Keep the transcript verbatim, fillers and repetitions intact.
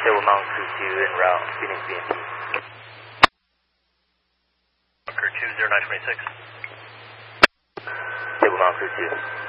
Stable Mountain Crew two en route, Phoenix B M P. Crew two, zero nine twenty-six. Stable Mountain Crew two.